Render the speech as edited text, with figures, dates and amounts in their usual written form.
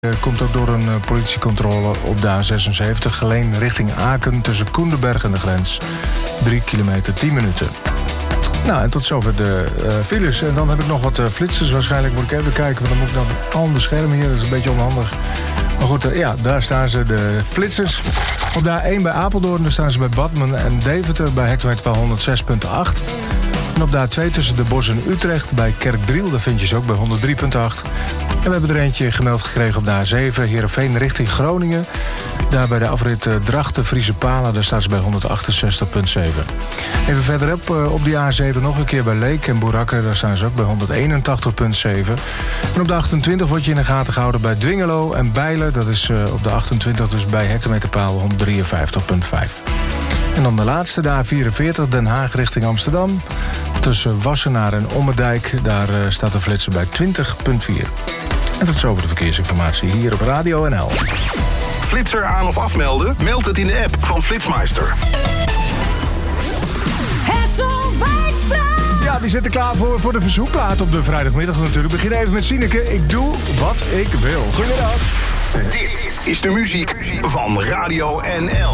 Komt ook door een politiecontrole op de A76. Geleen richting Aken tussen Koendenberg en de grens. 3 kilometer, 10 minuten. Nou, en tot zover de files. En dan heb ik nog wat flitsers. Waarschijnlijk moet ik even kijken, want dan moet ik dan een ander scherm hier. Dat is een beetje onhandig. Maar goed, ja, daar staan ze, de flitsers. Op de A1 bij Apeldoorn, daar staan ze bij Badmen en Deventer bij hectometerpaal 106.8. En op de A2 tussen de Bosch en Utrecht bij Kerkdriel, daar vind je ze ook bij 103.8. En we hebben er eentje gemeld gekregen op de A7, Heerenveen richting Groningen. Daar bij de afrit Drachten, Friese Palen, daar staan ze bij 168.7. Even verderop op die A7 nog een keer bij Leek en Boerakker, daar staan ze ook bij 181.7. En op de 28 word je in de gaten gehouden bij Dwingelo en Bijlen. Dat is op de 28 dus bij hectometerpaal 153.5. En dan de laatste, de A44, Den Haag richting Amsterdam. Tussen Wassenaar en Ommerdijk, daar staat de flitser bij 20.4. En tot zover de verkeersinformatie hier op Radio NL. Flitser aan of afmelden? Meld het in de app van Flitsmeister. Hessel Wijkstra! Ja, die zitten klaar voor de verzoekplaat op de vrijdagmiddag natuurlijk. We beginnen even met Sineke. Ik doe wat ik wil. Goedemiddag. Dit is de muziek van Radio NL.